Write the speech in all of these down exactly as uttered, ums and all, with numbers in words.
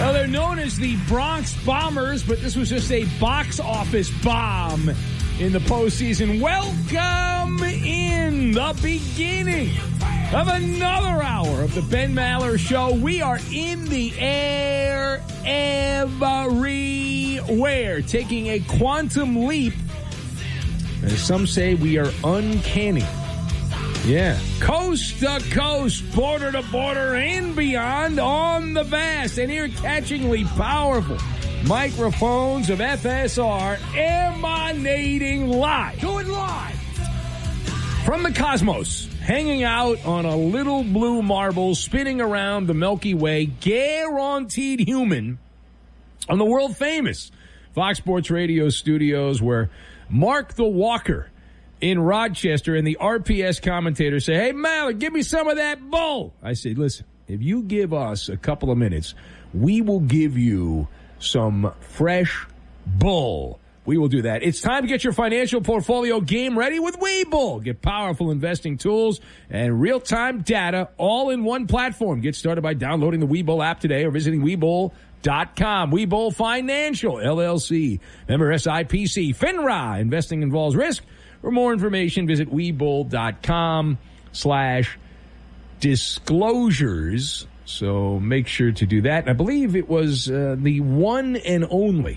Well, they're known as the Bronx Bombers, but this was just a box office bomb in the postseason. Welcome in the beginning of another hour of the Ben Maller Show. We are in the air everywhere, taking a quantum leap. As some say, we are uncanny. Yeah. Coast to coast, border to border, and beyond on the vast and ear-catchingly powerful microphones of F S R emanating live. Do it live. From the cosmos, hanging out on a little blue marble, spinning around the Milky Way, guaranteed human on the world-famous Fox Sports Radio studios where Mark the Walker in Rochester and the R P S commentators say, hey, Maller, give me some of that bull. I said, listen, if you give us a couple of minutes, we will give you some fresh bull. We will do that. It's time to get your financial portfolio game ready with Webull. Get powerful investing tools and real-time data all in one platform. Get started by downloading the Webull app today or visiting Webull dot com. Webull Financial, L L C. Member S I P C. FINRA. Investing involves risk. For more information, visit Webull dot com slash disclosures. So make sure to do that. And I believe it was uh, the one and only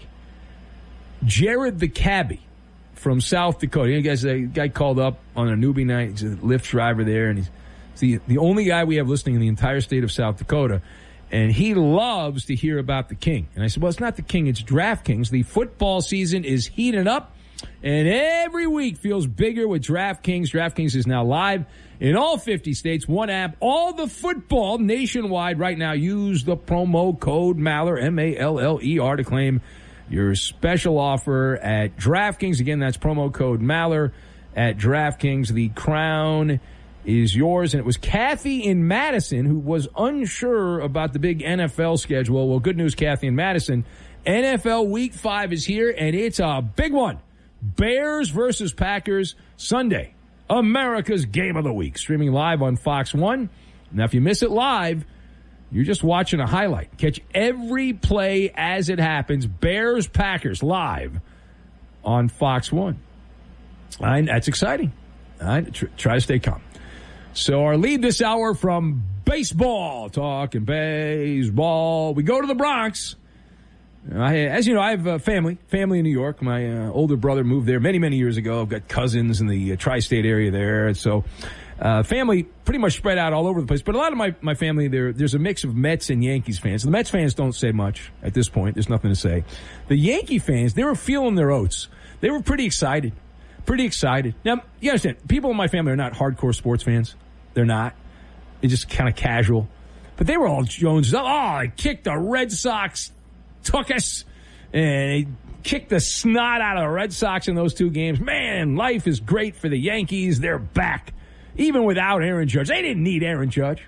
Jared the Cabbie from South Dakota. You guys, a guy called up on a newbie night. He's a Lyft driver there, and he's the, the only guy we have listening in the entire state of South Dakota. And he loves to hear about the King. And I said, well, it's not the King, it's DraftKings. The football season is heating up, and every week feels bigger with DraftKings. DraftKings is now live in all fifty states. One app, all the football nationwide right now. Use the promo code Maller, M A L L E R, to claim your special offer at DraftKings. Again, that's promo code Maller at DraftKings. The crown is yours. And it was Kathy in Madison who was unsure about the big N F L schedule. Well, good news, Kathy in Madison. N F L Week five is here, and it's a big one. Bears versus Packers Sunday. America's game of the week. Streaming live on Fox one. Now, if you miss it live, you're just watching a highlight. Catch every play as it happens. Bears, Packers, live on Fox one. I, that's exciting. I, tr- try to stay calm. So our lead this hour from baseball, talking baseball. We go to the Bronx. I, as you know, I have a family, family in New York. My uh, older brother moved there many, many years ago. I've got cousins in the uh, tri-state area there. And so uh, family pretty much spread out all over the place. But a lot of my, my family, there, there's a mix of Mets and Yankees fans. The Mets fans don't say much at this point. There's nothing to say. The Yankee fans, they were feeling their oats. They were pretty excited. Pretty excited. Now, you understand, people in my family are not hardcore sports fans. They're not. They're just kind of casual. But they were all Jones. Oh, I kicked the Red Sox. Took us, and they kicked the snot out of the Red Sox in those two games. Man, life is great for the Yankees. They're back, even without Aaron Judge. They didn't need Aaron Judge.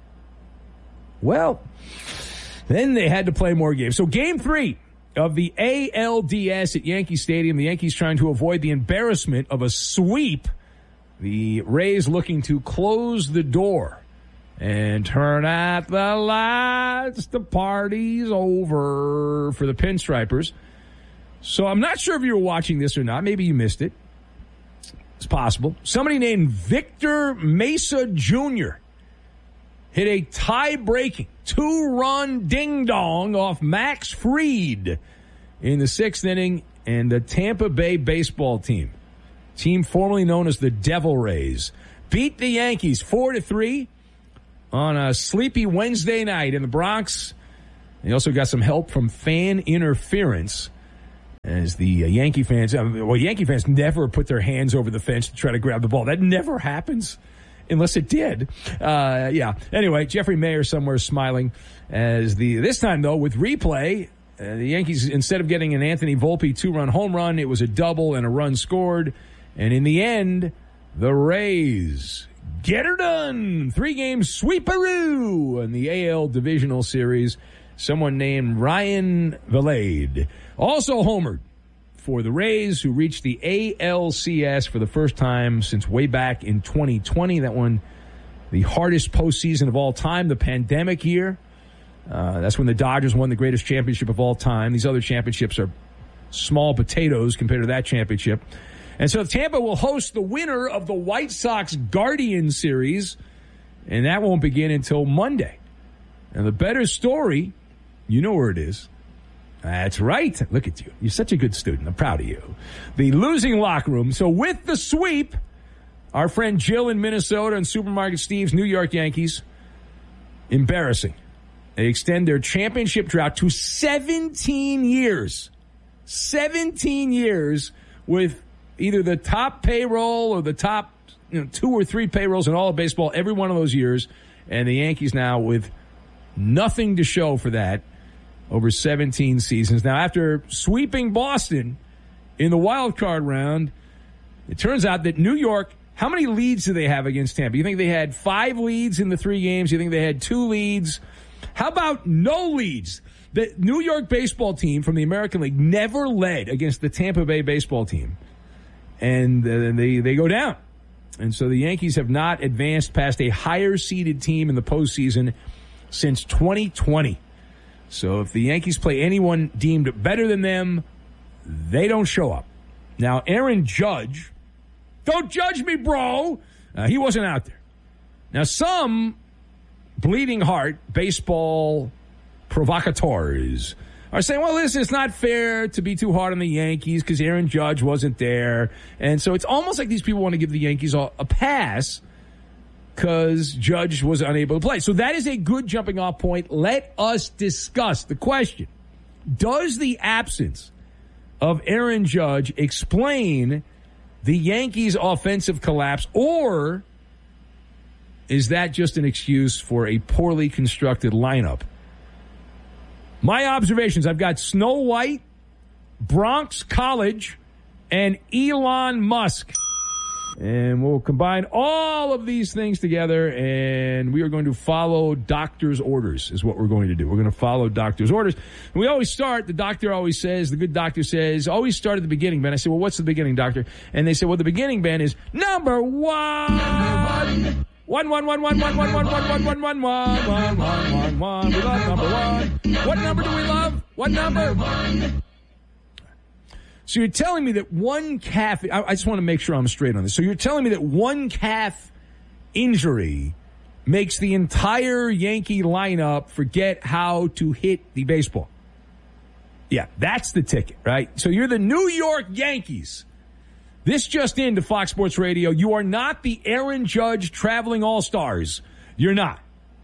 Well, then they had to play more games. So game three of the A L D S at Yankee Stadium, the Yankees trying to avoid the embarrassment of a sweep. The Rays looking to close the door and turn out the lights. The party's over for the Pinstripers. So I'm not sure if you were watching this or not. Maybe you missed it. It's possible. Somebody named Victor Mesa Junior hit a tie-breaking two-run ding-dong off Max Fried in the sixth inning, and the Tampa Bay baseball team, team formerly known as the Devil Rays, beat the Yankees four to three. On a sleepy Wednesday night in the Bronx. They also got some help from fan interference as the uh, Yankee fans, uh, well, Yankee fans never put their hands over the fence to try to grab the ball. That never happens unless it did. Uh, yeah. Anyway, Jeffrey Mayer somewhere smiling as the, this time though, with replay, uh, the Yankees, instead of getting an Anthony Volpe two-run home run, it was a double and a run scored. And in the end, the Rays get her done. Three-game sweeperoo in the A L Divisional Series. Someone named Ryan Vilade also homered for the Rays, who reached the A L C S for the first time since way back in twenty twenty. That one, the hardest postseason of all time, the pandemic year. Uh, that's when the Dodgers won the greatest championship of all time. These other championships are small potatoes compared to that championship. And so Tampa will host the winner of the White Sox Guardians series, and that won't begin until Monday. And the better story, you know where it is. That's right. Look at you. You're such a good student. I'm proud of you. The losing locker room. So with the sweep, our friend Jill in Minnesota and Supermarket Steve's New York Yankees, embarrassing. They extend their championship drought to seventeen years. seventeen years with either the top payroll or the top you know, two or three payrolls in all of baseball every one of those years. And the Yankees now with nothing to show for that over seventeen seasons. Now, after sweeping Boston in the wild card round, it turns out that New York, how many leads do they have against Tampa? You think they had five leads in the three games? You think they had two leads? How about no leads? The New York baseball team from the American League never led against the Tampa Bay baseball team. And uh, they, they go down. And so the Yankees have not advanced past a higher-seeded team in the postseason since twenty twenty. So if the Yankees play anyone deemed better than them, they don't show up. Now, Aaron Judge, don't judge me, bro. Uh, he wasn't out there. Now, some bleeding heart baseball provocateurs are saying, well, listen, it's not fair to be too hard on the Yankees because Aaron Judge wasn't there. And so it's almost like these people want to give the Yankees a, a pass because Judge was unable to play. So that is a good jumping off point. Let us discuss the question. Does the absence of Aaron Judge explain the Yankees' offensive collapse, or is that just an excuse for a poorly constructed lineup? My observations, I've got Snow White, Bronx College, and Elon Musk. And we'll combine all of these things together, and we are going to follow doctor's orders is what we're going to do. We're going to follow doctor's orders. And we always start, the doctor always says, the good doctor says, always start at the beginning, Ben. I say, well, what's the beginning, doctor? And they say, well, the beginning, Ben, is number one. Number one. One, one, one, one, one, one, one, one, one, one, one, one, one, one, one, one. We love number one. What number do we love? What number? So you're telling me that one calf, I, I just want to make sure I'm straight on this. So you're telling me that one calf injury makes the entire Yankee lineup forget how to hit the baseball. Yeah, that's the ticket, right? So you're the New York Yankees. This just in to Fox Sports Radio. You are not the Aaron Judge traveling all-stars. You're not.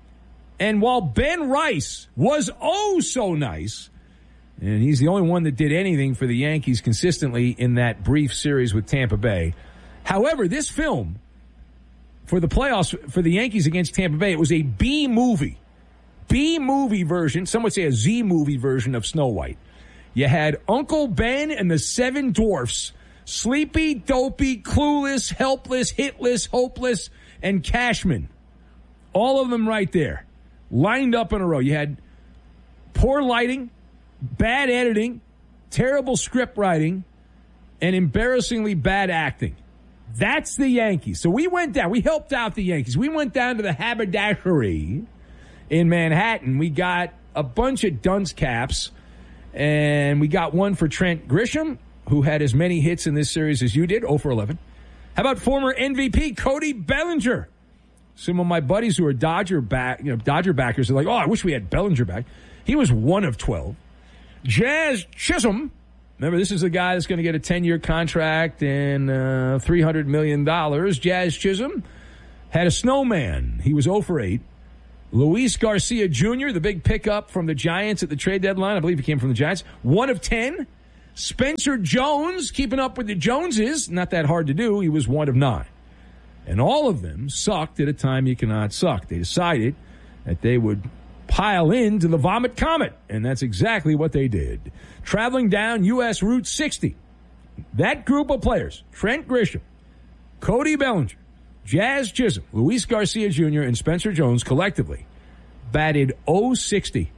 And while Ben Rice was oh so nice, and he's the only one that did anything for the Yankees consistently in that brief series with Tampa Bay. However, this film for the playoffs for the Yankees against Tampa Bay, it was a B movie. B movie version, some would say a Z movie version of Snow White. You had Uncle Ben and the Seven Dwarfs, Sleepy, Dopey, Clueless, Helpless, Hitless, Hopeless, and Cashman. All of them right there, lined up in a row. You had poor lighting, bad editing, terrible script writing, and embarrassingly bad acting. That's the Yankees. So we went down. We helped out the Yankees. We went down to the haberdashery in Manhattan. We got a bunch of dunce caps, and we got one for Trent Grisham, who had as many hits in this series as you did, oh for eleven. How about former M V P Cody Bellinger? Some of my buddies who are Dodger back, you know, Dodger backers are like, oh, I wish we had Bellinger back. He was one of twelve. Jazz Chisholm, remember, this is a guy that's going to get a ten-year contract and uh, three hundred million dollars. Jazz Chisholm had a snowman. He was oh for eight. Luis Garcia Junior, the big pickup from the Giants at the trade deadline. I believe he came from the Giants. one of ten. Spencer Jones, keeping up with the Joneses. Not that hard to do. He was one of nine. And all of them sucked at a time you cannot suck. They decided that they would pile into the Vomit Comet, and that's exactly what they did. Traveling down U S Route sixty, that group of players, Trent Grisham, Cody Bellinger, Jazz Chisholm, Luis Garcia Junior, and Spencer Jones collectively batted oh sixty.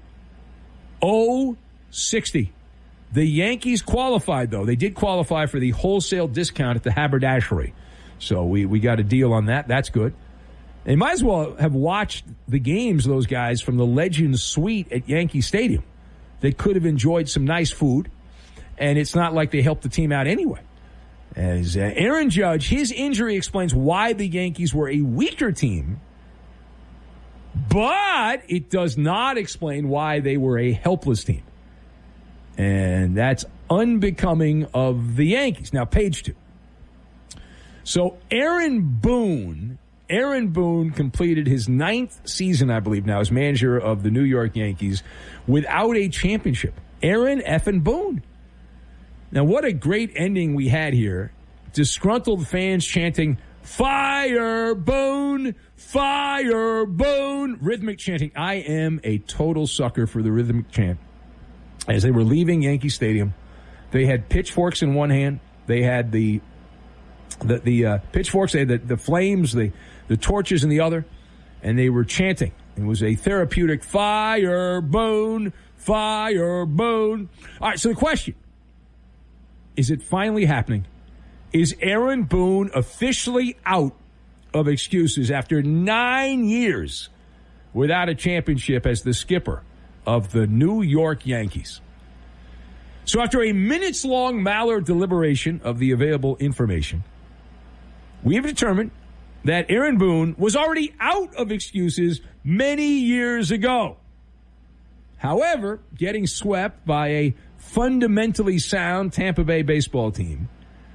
oh sixty. The Yankees qualified, though. They did qualify for the wholesale discount at the haberdashery. So we, we got a deal on that. That's good. They might as well have watched the games, those guys, from the Legends Suite at Yankee Stadium. They could have enjoyed some nice food, and it's not like they helped the team out anyway. As uh, Aaron Judge, his injury explains why the Yankees were a weaker team, but it does not explain why they were a helpless team. And that's unbecoming of the Yankees. Now, page two. So Aaron Boone, Aaron Boone completed his ninth season, I believe now, as manager of the New York Yankees without a championship. Aaron effing Boone. Now, what a great ending we had here. Disgruntled fans chanting, "Fire Boone! Fire Boone!" Rhythmic chanting. I am a total sucker for the rhythmic chant. As they were leaving Yankee Stadium, they had pitchforks in one hand. They had the the, the uh, pitchforks, they had the, the flames, the, the torches in the other, and they were chanting. It was a therapeutic "Fire Boone! Fire Boone!" All right, so the question, is it finally happening? Is Aaron Boone officially out of excuses after nine years without a championship as the skipper of the New York Yankees? So after a minutes-long Mallard deliberation of the available information, we have determined that Aaron Boone was already out of excuses many years ago. However, getting swept by a fundamentally sound Tampa Bay baseball team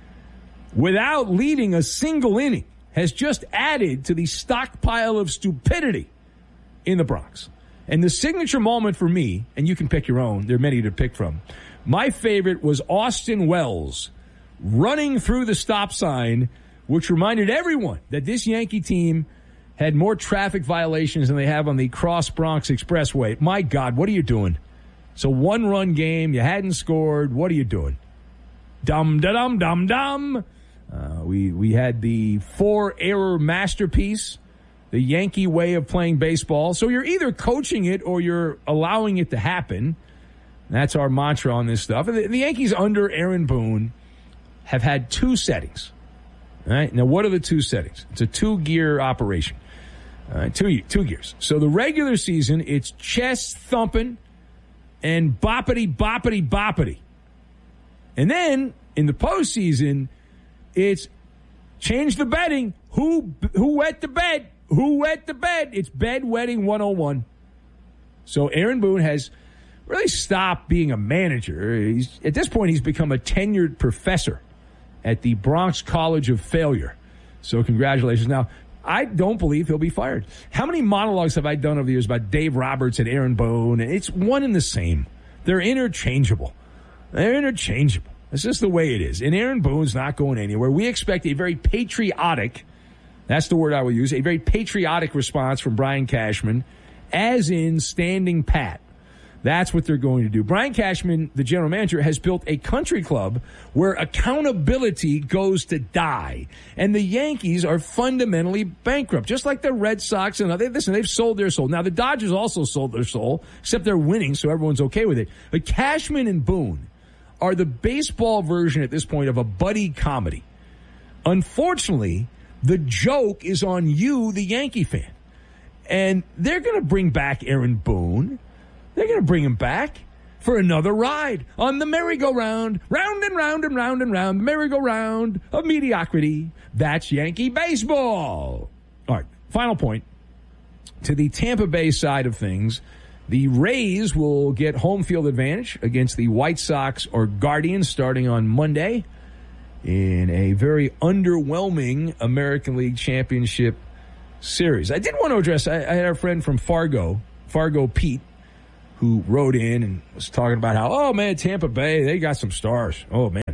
without leading a single inning has just added to the stockpile of stupidity in the Bronx. And the signature moment for me, and you can pick your own, there are many to pick from, my favorite was Austin Wells running through the stop sign, which reminded everyone that this Yankee team had more traffic violations than they have on the Cross Bronx Expressway. My God, what are you doing? It's a one-run game. You hadn't scored. What are you doing? Dum, da, dum, dum, dum. Uh, we, we had the four-error masterpiece, the Yankee way of playing baseball. So you're either coaching it or you're allowing it to happen. That's our mantra on this stuff. The, the Yankees under Aaron Boone have had two settings. All right. Now, what are the two settings? It's a two-gear operation. All right, two, two gears. So the regular season, it's chest thumping and boppity, boppity, boppity. And then in the postseason, it's change the bedding. Who who wet the bed? Who wet the bed? It's bedwetting one oh one. So Aaron Boone has really stopped being a manager. He's, at this point, he's become a tenured professor at the Bronx College of Failure. So congratulations. Now, I don't believe he'll be fired. How many monologues have I done over the years about Dave Roberts and Aaron Boone? It's one and the same. They're interchangeable. They're interchangeable. It's just the way it is. And Aaron Boone's not going anywhere. We expect a very patriotic, that's the word I will use, a very patriotic response from Brian Cashman, as in standing pat. That's what they're going to do. Brian Cashman, the general manager, has built a country club where accountability goes to die. And the Yankees are fundamentally bankrupt, just like the Red Sox. And they, listen, they've sold their soul. Now, the Dodgers also sold their soul, except they're winning, so everyone's okay with it. But Cashman and Boone are the baseball version at this point of a buddy comedy. Unfortunately, the joke is on you, the Yankee fan. And they're going to bring back Aaron Boone. They're going to bring him back for another ride on the merry-go-round, round and round and round and round, the merry-go-round of mediocrity. That's Yankee baseball. All right, final point. To the Tampa Bay side of things, the Rays will get home field advantage against the White Sox or Guardians starting on Monday in a very underwhelming American League Championship Series. I did want to address, I, I had our friend from Fargo, Fargo Pete, who wrote in and was talking about how, oh, man, Tampa Bay, they got some stars. Oh, man.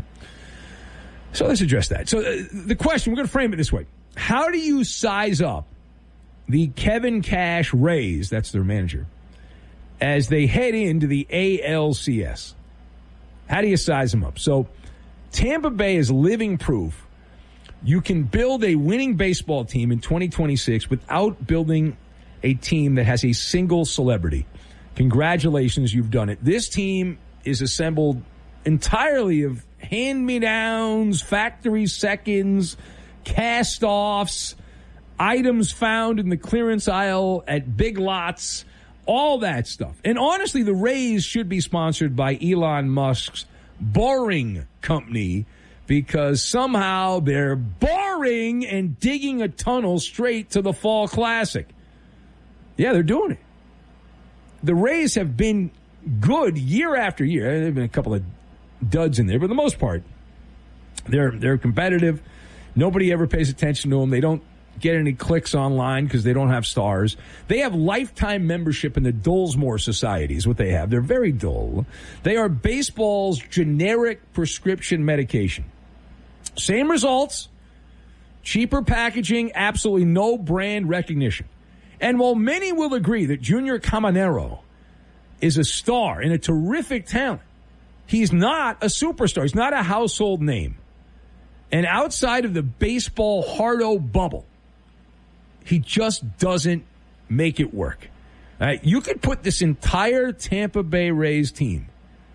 So let's address that. So uh, the question, we're going to frame it this way. How do you size up the Kevin Cash Rays, that's their manager, as they head into the A L C S? How do you size them up? So Tampa Bay is living proof you can build a winning baseball team in twenty twenty-six without building a team that has a single celebrity. Congratulations, you've done it. This team is assembled entirely of hand-me-downs, factory seconds, cast-offs, items found in the clearance aisle at Big Lots, all that stuff. And honestly, the Rays should be sponsored by Elon Musk's Boring Company, because somehow they're boring and digging a tunnel straight to the Fall Classic. Yeah, they're doing it. The Rays have been good year after year. There have been a couple of duds in there, but for the most part, they're they're competitive. Nobody ever pays attention to them. They don't get any clicks online because they don't have stars. They have lifetime membership in the Dullsmore Society is what they have. They're very dull. They are baseball's generic prescription medication. Same results, cheaper packaging, absolutely no brand recognition. And while many will agree that Junior Caminero is a star and a terrific talent, he's not a superstar. He's not a household name. And outside of the baseball hardo bubble, he just doesn't make it work. All right, you could put this entire Tampa Bay Rays team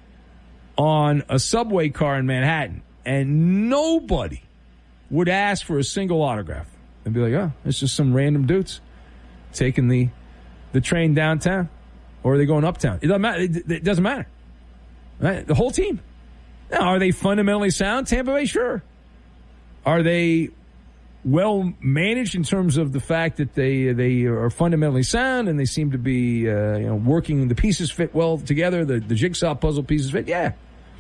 on a subway car in Manhattan, and nobody would ask for a single autograph. They'd be like, oh, it's just some random dudes taking the the train downtown, or are they going uptown? It doesn't matter. It, it doesn't matter. Right? The whole team. Now, are they fundamentally sound? Tampa Bay, sure. Are they well managed in terms of the fact that they they are fundamentally sound and they seem to be uh, you know working, the pieces fit well together, the, the jigsaw puzzle pieces fit? Yeah.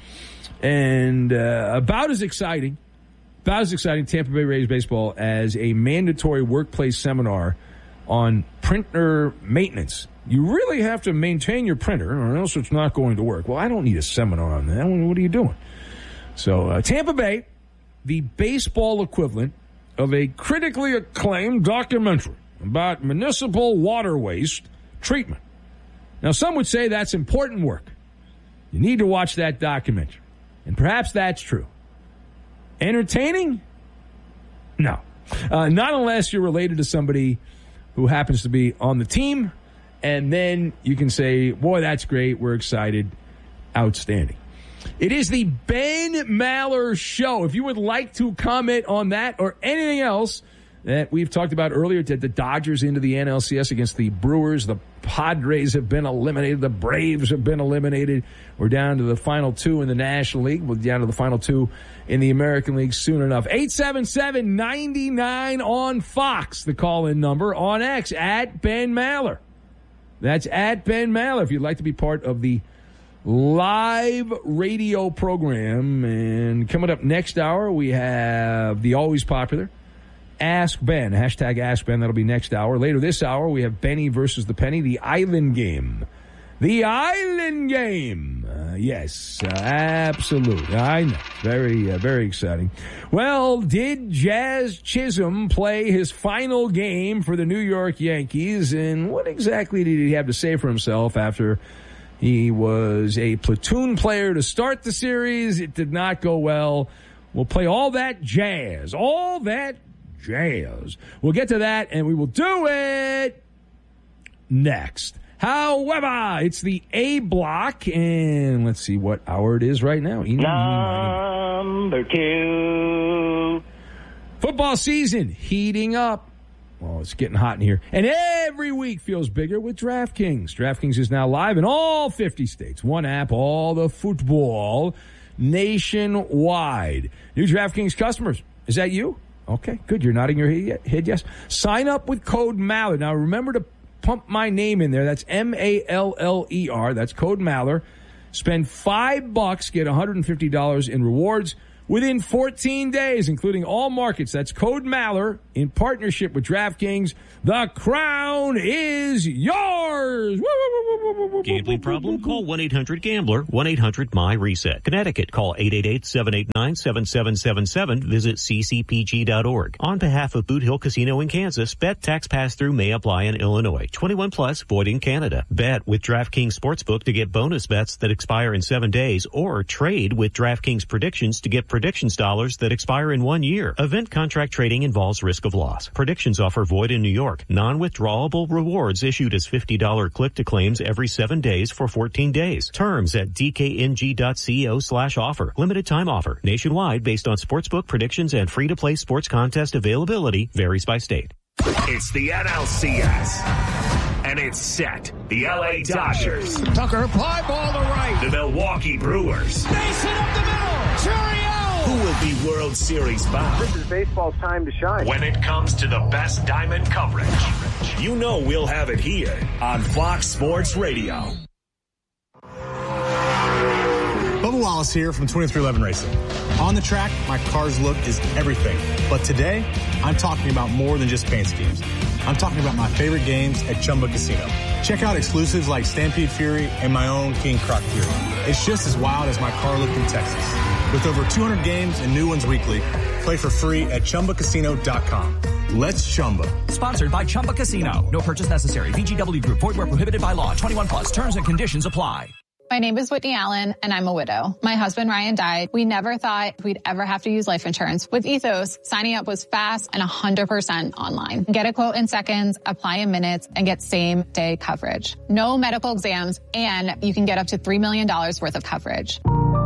And uh, about as exciting, about as exciting Tampa Bay Rays baseball as a mandatory workplace seminar on printer maintenance. You really have to maintain your printer or else it's not going to work. Well, I don't need a seminar on that. What are you doing? So uh, Tampa Bay, the baseball equivalent of a critically acclaimed documentary about municipal water waste treatment. Now, some would say that's important work. You need to watch that documentary. And perhaps that's true. Entertaining? No. Uh, not unless you're related to somebody who happens to be on the team, and then you can say, boy, that's great, we're excited, outstanding. It is the Ben Maller Show. If you would like to comment on that or anything else that we've talked about earlier, did the Dodgers into the N L C S against the Brewers, the Padres have been eliminated, the Braves have been eliminated, we're down to the final two in the National League, we're down to the final two in the American League soon enough. eight seven seven, nine nine on Fox, the call-in number. On X, at Ben Maller. That's at Ben Maller if you'd like to be part of the live radio program. And coming up next hour, we have the always popular Ask Ben, hashtag Ask Ben. That'll be next hour. Later this hour, we have Benny versus the Penny, the Island Game. The Island Game. Uh, yes, uh, absolutely. I know. Very, uh, very exciting. Well, did Jazz Chisholm play his final game for the New York Yankees? And what exactly did he have to say for himself after he was a platoon player to start the series? It did not go well. We'll play all that jazz, all that jazz. We'll get to that, and we will do it next. However, it's the A block, and let's see what hour it is right now. Number two. Football season heating up. Well, it's getting hot in here. And every week feels bigger with DraftKings. DraftKings is now live in all fifty states. One app, all the football nationwide. New DraftKings customers. Is that you? Okay, good. You're nodding your head yes. Sign up with code Maller. Now, remember to pump my name in there. That's M A L L E R. That's code Maller. Spend five bucks, get one hundred fifty dollars in rewards within fourteen days, including all markets. That's code Maller in partnership with DraftKings. The crown is yours. Gambling problem? Call one eight hundred gambler, one eight hundred my reset. Connecticut, call eight eight eight, seven eight nine, seven seven seven seven. Visit c c p g dot org. On behalf of Boot Hill Casino in Kansas, bet tax pass-through may apply in Illinois. twenty-one plus, void in Canada. Bet with DraftKings Sportsbook to get bonus bets that expire in seven days, or trade with DraftKings Predictions to get predictions dollars that expire in one year. Event contract trading involves risk of loss. Predictions offer void in New York. Non-withdrawable rewards issued as fifty dollars click-to-claims every seven days for fourteen days. Terms at d k n g dot co slash offer. Limited time offer. Nationwide based on sportsbook predictions and free-to-play sports contest availability varies by state. It's the N L C S. And it's set. The L A Dodgers. Tucker, fly ball to right. The Milwaukee Brewers. Base hit up the middle. Cheerio! Who will be World Series bound? This is baseball's time to shine. When it comes to the best diamond coverage, you know we'll have it here on Fox Sports Radio. Bubba Wallace here from twenty-three eleven Racing. On the track, my car's look is everything. But today, I'm talking about more than just paint schemes. I'm talking about my favorite games at Chumba Casino. Check out exclusives like Stampede Fury and my own King Croc Fury. It's just as wild as my car look in Texas. With over two hundred games and new ones weekly, play for free at Chumba Casino dot com. Let's Chumba. Sponsored by Chumba Casino. No purchase necessary. V G W Group. Void where prohibited by law. twenty-one plus. Terms and conditions apply. My name is Whitney Allen, and I'm a widow. My husband, Ryan, died. We never thought we'd ever have to use life insurance. With Ethos, signing up was fast and one hundred percent online. Get a quote in seconds, apply in minutes, and get same-day coverage. No medical exams, and you can get up to three million dollars worth of coverage.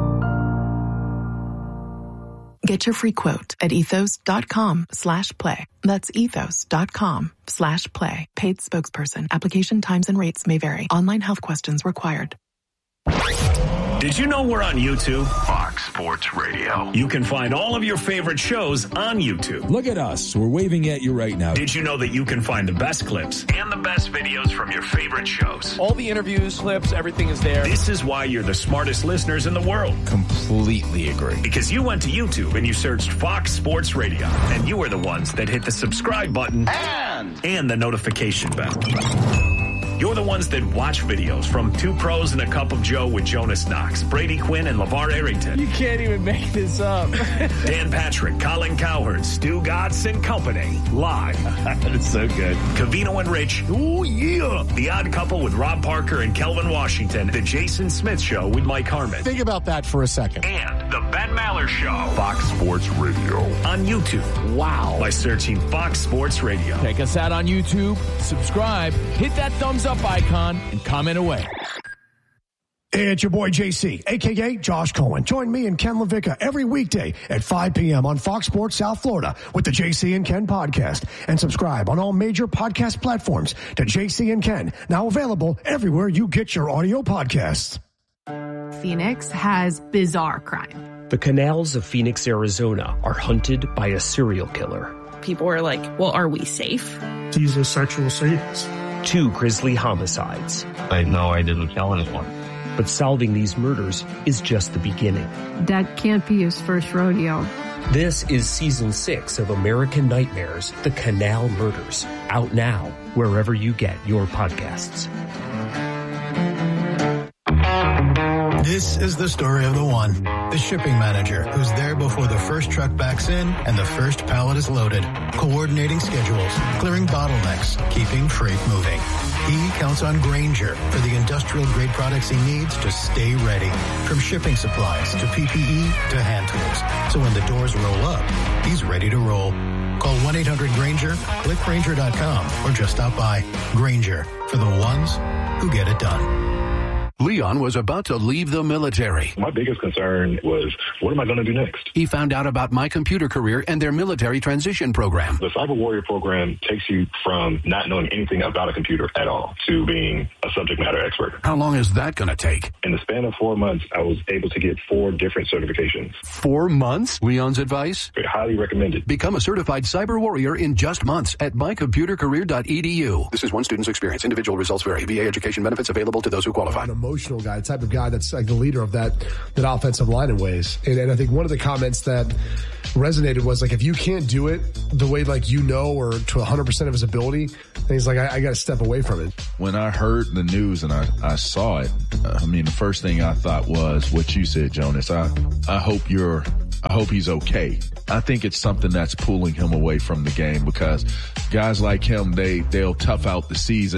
Get your free quote at ethos.com slash play. That's ethos.com slash play. Paid spokesperson. Application times and rates may vary. Online health questions required. Did you know we're on YouTube? Fox Sports Radio. You can find all of your favorite shows on YouTube. Look at us. We're waving at you right now. Did you know that you can find the best clips and the best videos from your favorite shows? All the interviews, clips, everything is there. This is why you're the smartest listeners in the world. Completely agree. Because you went to YouTube and you searched Fox Sports Radio, and you were the ones that hit the subscribe button and, and the notification bell. You're the ones that watch videos from Two Pros and a Cup of Joe with Jonas Knox, Brady Quinn, and LeVar Arrington. You can't even make this up. Dan Patrick, Colin Cowherd, Stu Gatz and Company. Live. That's so good. Covino and Rich. Oh, yeah. The Odd Couple with Rob Parker and Kelvin Washington. The Jason Smith Show with Mike Harmon. Think about that for a second. And The Ben Maller Show. Fox Sports Radio. On YouTube. Wow. By searching Fox Sports Radio. Check us out on YouTube. Subscribe. Hit that thumbs up icon and comment away. It's your boy J C, a k a. Josh Cohen. Join me and Ken LaVicka every weekday at five p.m. on Fox Sports South Florida with the J C and Ken podcast. And subscribe on all major podcast platforms to J C and Ken, now available everywhere you get your audio podcasts. Phoenix has bizarre crime. The canals of Phoenix, Arizona are hunted by a serial killer. People are like, well, are we safe? He's a sexual sadist. Two grisly homicides. I know I didn't kill anyone. But solving these murders is just the beginning. That can't be his first rodeo. This is season six of American Nightmares, The Canal Murders. Out now, wherever you get your podcasts. This is the story of the one, the shipping manager, who's there before the first truck backs in and the first pallet is loaded, coordinating schedules, clearing bottlenecks, keeping freight moving. He counts on Grainger for the industrial-grade products he needs to stay ready, from shipping supplies to P P E to hand tools. So when the doors roll up, he's ready to roll. Call one eight hundred Grainger, click Grainger dot com, or just stop by. Grainger, for the ones who get it done. Leon was about to leave the military. My biggest concern was, what am I going to do next? He found out about My Computer Career and their military transition program. The Cyber Warrior program takes you from not knowing anything about a computer at all to being a subject matter expert. How long is that going to take? In the span of four months, I was able to get four different certifications. Four months? Leon's advice? Highly recommended. Become a certified cyber warrior in just months at my computer career dot e d u. This is one student's experience. Individual results vary. V A education benefits available to those who qualify. An emotional guy, the type of guy that's like the leader of that that offensive line in ways. And, and I think one of the comments that resonated was like, if you can't do it the way like you know or to one hundred percent of his ability, then he's like, I, I got to step away from it. When I heard the news and I, I saw it, uh, I mean, the first thing I thought was what you said, Jonas. I, I hope you're I hope he's okay. I think it's something that's pulling him away from the game because guys like him, they, they'll tough out the season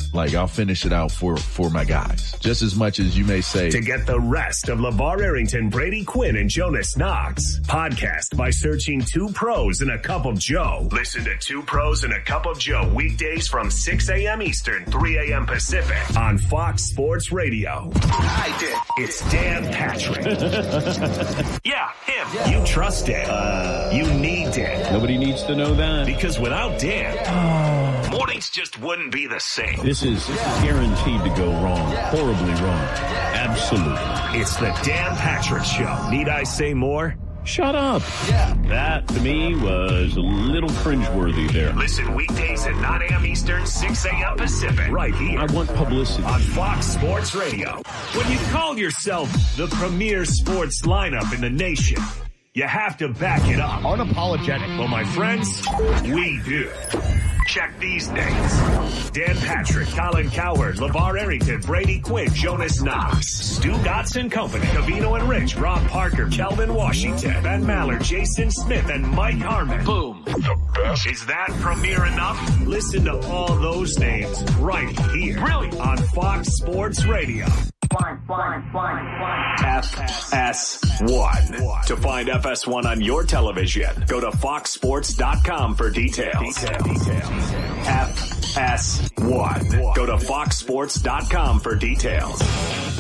Like, I'll finish it out for, for my guys. Just as much as you may say. To get the rest of LeVar Arrington, Brady Quinn, and Jonas Knox, podcast by searching Two Pros and a Cup of Joe. Listen to Two Pros and a Cup of Joe weekdays from six a.m. Eastern, three a.m. Pacific on Fox Sports Radio. I did. It's Dan Patrick. Yeah, him. Yeah. You trust Dan. Uh, you need Dan. Nobody needs to know that. Because without Dan, oh. mornings just wouldn't be the same. This is yeah. guaranteed to go wrong. Yeah. Horribly wrong. Absolutely. It's the Dan Patrick Show. Need I say more? Shut up. Yeah. That, to me, was a little cringeworthy there. Listen weekdays at nine a.m. Eastern, six a.m. Pacific. Right here. I want publicity. On Fox Sports Radio. When you call yourself the premier sports lineup in the nation, you have to back it up. Unapologetic. Well, my friends, we do. Check these names. Dan Patrick, Colin Cowherd, LeVar Arrington, Brady Quinn, Jonas Knox, Stu Gotts Company, Cavino and Rich, Rob Parker, Kelvin Washington, Ben Maller, Jason Smith, and Mike Harmon. Boom. The best. Is that premiere enough? Listen to all those names right here. Really? On Fox Sports Radio. Fine, fine, fine, fine. F S one. To find F S one on your television, go to fox sports dot com for details. Detail, detail. F S one. Go to fox sports dot com for details.